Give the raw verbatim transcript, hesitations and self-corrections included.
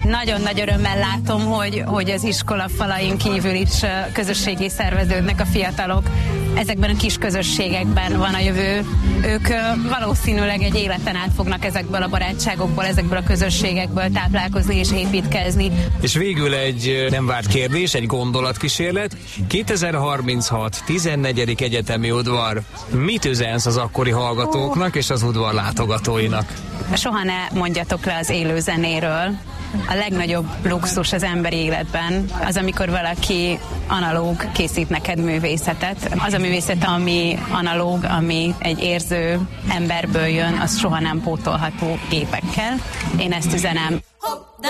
Nagyon nagy örömmel látom, hogy, hogy az iskola falain kívül is közösségé szerveződnek a fiatalok. Ezekben a kis közösségekben van a jövő. Ők valószínűleg egy életen át fognak ezekből a barátságokból, ezekből a közösségekből táplálkozni és építkezni. És végül egy nem várt kérdés, egy gondolatkísérlet. kétezer-harminchat tizennegyedik egyetemi udvar. Mit üzensz az akkori hallgatóknak és az udvar látogatóinak? Soha ne mondjatok le az élő zenéről. A legnagyobb luxus az emberi életben az, amikor valaki analóg készít neked művészetet. Az a művészet, ami analóg, ami egy érző emberből jön, az soha nem pótolható gépekkel. Én ezt üzenem.